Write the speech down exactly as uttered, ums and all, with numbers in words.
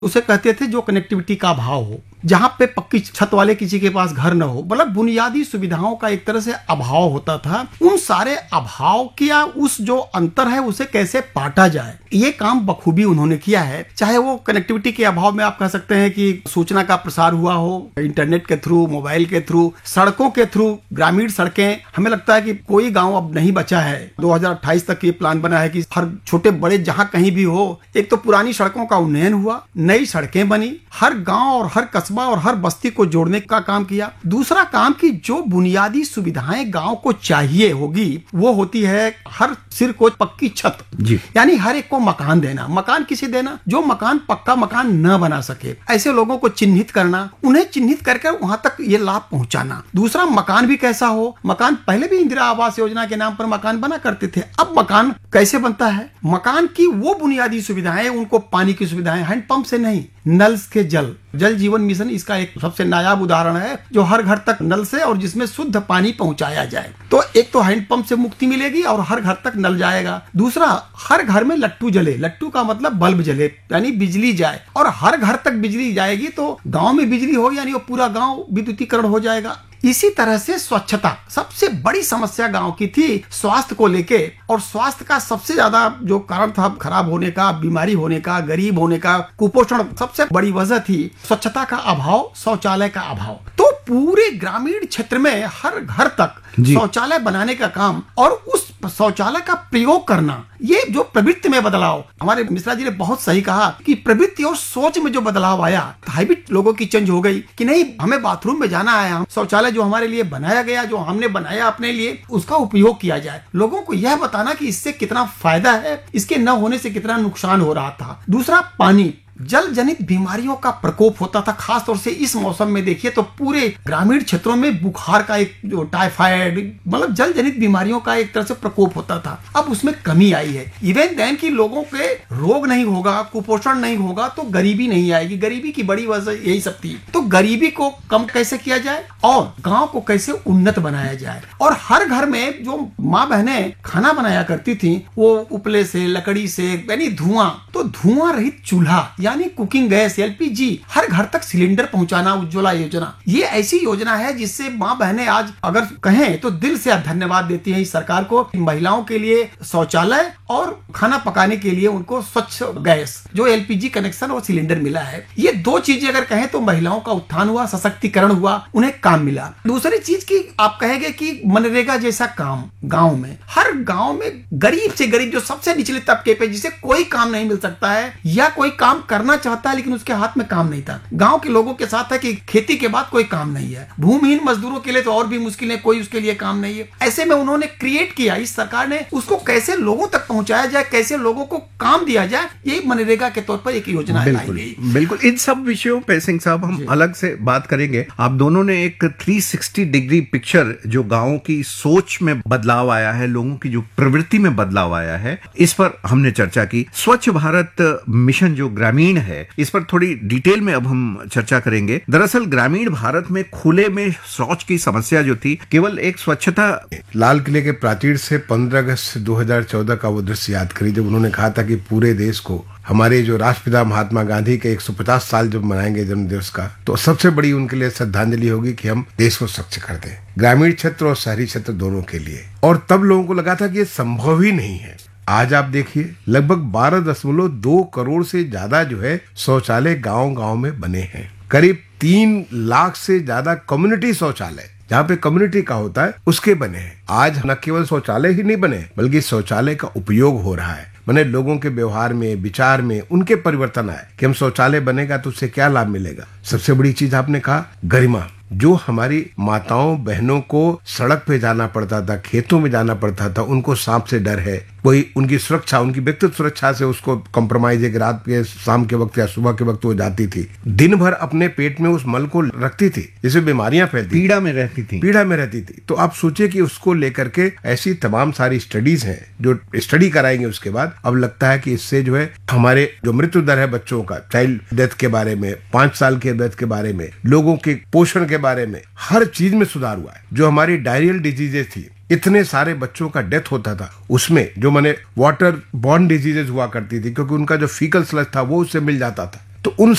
उसे कहते थे जो कनेक्टिविटी का अभाव हो, जहां पे पक्की छत वाले किसी के पास घर न हो, मतलब बुनियादी सुविधाओं का एक तरह से अभाव होता था। उन सारे अभाव किया उस जो अंतर है उसे कैसे पाटा जाए, ये काम बखूबी उन्होंने किया है। चाहे वो कनेक्टिविटी के अभाव में आप कह सकते हैं कि सूचना का प्रसार हुआ हो इंटरनेट के थ्रू, मोबाइल के थ्रू, सड़कों के थ्रू, ग्रामीण सड़कें, हमें लगता है कि कोई गांव अब नहीं बचा है। दो हज़ार अट्ठाईस तक ये प्लान बना है कि हर छोटे बड़े जहां कहीं भी हो, एक तो पुरानी सड़कों का उन्नयन हुआ, नई सड़कें बनी, हर गांव और हर कस्बा और हर बस्ती को जोड़ने का काम किया। दूसरा काम कि जो बुनियादी सुविधाएं गांव को चाहिए होगी वो होती है हर सिर को पक्की छत, यानी हर एक को मकान देना। मकान किसे देना? जो मकान पक्का मकान न बना सके, ऐसे लोगों को चिन्हित करना, उन्हें चिन्हित करके वहां तक ये लाभ पहुंचाना। दूसरा, मकान भी कैसा हो, मकान पहले भी इंदिरा आवास योजना के नाम पर मकान बना करते थे, अब मकान कैसे बनता है? मकान की वो बुनियादी सुविधाएं, उनको पानी की सुविधाएं, हैंडपंप से नहीं, नल के जल, जल जीवन मिशन इसका एक सबसे नायाब उदाहरण है, जो हर घर तक नल से और जिसमें शुद्ध पानी पहुंचाया जाए। तो एक तो हैंडपंप से मुक्ति मिलेगी और हर घर तक नल जाएगा। दूसरा, हर घर में लट्टू जले, लट्टू का मतलब बल्ब जले, यानी बिजली जाए, और हर घर तक बिजली जाएगी तो गांव में बिजली हो, यानी वो पूरा गांव विद्युतीकरण हो जाएगा। इसी तरह से स्वच्छता, सबसे बड़ी समस्या गांव की थी स्वास्थ्य को लेके, और स्वास्थ्य का सबसे ज्यादा जो कारण था खराब होने का, बीमारी होने का, गरीब होने का, कुपोषण, सबसे बड़ी वजह थी स्वच्छता का अभाव, शौचालय का अभाव। तो पूरे ग्रामीण क्षेत्र में हर घर तक शौचालय बनाने का काम और उस शौचालय का प्रयोग करना, ये जो प्रवृत्ति में बदलाव, हमारे मिश्रा जी ने बहुत सही कहा कि प्रवृत्ति और सोच में जो बदलाव आया, हैबिट लोगों की चेंज हो गई कि नहीं, हमें बाथरूम में जाना है, हम शौचालय जो हमारे लिए बनाया गया, जो हमने बनाया अपने लिए, उसका उपयोग किया जाए। लोगों को यह बताना कि इससे कितना फायदा है, इसके न होने से कितना नुकसान हो रहा था। दूसरा, पानी, जल जनित बीमारियों का प्रकोप होता था, खास तौर से इस मौसम में देखिए तो पूरे ग्रामीण क्षेत्रों में बुखार का एक जो टाइफाइड, मतलब जल जनित बीमारियों का एक तरह से प्रकोप होता था। अब उसमें कमी आई है। इवन देन कि लोगों के रोग नहीं होगा, कुपोषण नहीं होगा तो गरीबी नहीं आएगी। गरीबी की बड़ी वजह यही सब थी। तो गरीबी को कम कैसे किया जाए और गांव को कैसे उन्नत बनाया जाए, और हर घर में जो माँ बहनें खाना बनाया करती थी वो उपले से, लकड़ी से, यानी धुआं, तो धुआं रहित चूल्हा यानी कुकिंग गैस, एलपीजी, हर घर तक सिलेंडर पहुंचाना, उज्ज्वला योजना, ये ऐसी योजना है जिससे माँ बहनें आज अगर कहें तो दिल से धन्यवाद देती हैं इस सरकार को। महिलाओं के लिए शौचालय और खाना पकाने के लिए उनको स्वच्छ गैस, जो एलपीजी कनेक्शन और सिलेंडर मिला है, ये दो चीजें अगर कहें तो महिलाओं का उत्थान हुआ, सशक्तिकरण हुआ, उन्हें काम मिला। दूसरी चीज की आप कहेंगे कि मनरेगा जैसा काम गांव में, हर गांव में गरीब से गरीब, जो सबसे निचले तबके पे जिसे कोई काम नहीं मिल सकता है या कोई काम करना चाहता है लेकिन उसके हाथ में काम नहीं था, गांव के लोगों के साथ है कि खेती के बाद कोई काम नहीं है। भूमिहीन मजदूरों के लिए तो और भी मुश्किल है, कोई उसके लिए काम नहीं है। ऐसे में उन्होंने क्रिएट किया, इस सरकार ने, उसको कैसे लोगों तक पहुंचाया जाए, कैसे लोगों को काम दिया जाए, ये मनरेगा के तौर पर एक योजना लाई गई। बिल्कुल, इन सब विषयों पे सिंह साहब हम अलग से बात करेंगे। आप दोनों ने एक तीन सौ साठ डिग्री पिक्चर, जो गाँव की सोच में बदलाव आया है, लोगों की जो प्रवृत्ति में बदलाव आया है, इस पर हमने चर्चा की। स्वच्छ भारत मिशन जो ग्रामीण है, इस पर थोड़ी डिटेल में अब हम चर्चा करेंगे। दरअसल ग्रामीण भारत में खुले में शौच की समस्या जो थी, केवल एक स्वच्छता, लाल किले के प्राचीर से पंद्रह अगस्त दो हज़ार चौदह का वो दृश्य याद करिए, जब उन्होंने कहा था कि पूरे देश को, हमारे जो राष्ट्रपिता महात्मा गांधी के एक सौ पचास साल जब मनाएंगे जन्म दिवस का, तो सबसे बड़ी उनके लिए श्रद्धांजलि होगी कि हम देश को स्वच्छ कर दें, ग्रामीण क्षेत्र और शहरी क्षेत्र दोनों के लिए। और तब लोगों को लगा था कि ये संभव ही नहीं है। आज आप देखिए लगभग बारह दशमलव दो करोड़ से ज्यादा जो है शौचालय गांव गांव में बने हैं। करीब तीन लाख से ज्यादा कम्युनिटी शौचालय, जहाँ पे कम्युनिटी का होता है, उसके बने हैं। आज न केवल शौचालय ही नहीं बने, बल्कि शौचालय का उपयोग हो रहा है। मैंने लोगों के व्यवहार में, विचार में उनके परिवर्तन आए कि हम शौचालय बनेगा तो उससे क्या लाभ मिलेगा। सबसे बड़ी चीज आपने कहा गरिमा, जो हमारी माताओं बहनों को सड़क पे जाना पड़ता था, खेतों में जाना पड़ता था, उनको सांप से डर है, कोई उनकी सुरक्षा, उनकी व्यक्तिगत सुरक्षा से उसको कॉम्प्रोमाइज है कि रात के, शाम के वक्त या सुबह के वक्त वो जाती थी, दिन भर अपने पेट में उस मल को रखती थी, जिससे बीमारियां फैलती, पीड़ा में रहती थी पीड़ा में रहती थी। तो आप सोचिए कि उसको लेकर के ऐसी तमाम सारी स्टडीज हैं जो स्टडी कराएंगे उसके बाद। अब लगता है कि इससे जो है हमारे जो मृत्यु दर है बच्चों का, चाइल्ड डेथ के बारे में, पांच साल के डेथ के बारे में, लोगों के पोषण के बारे में, हर चीज में सुधार हुआ है। जो हमारी डायरियल डिजीजेस थी, इतने सारे बच्चों का डेथ होता था, उसमें जो मैंने वाटर बॉर्न डिजीजेज हुआ करती थी, क्योंकि उनका जो फीकल स्लज था वो उससे मिल जाता था, तो उन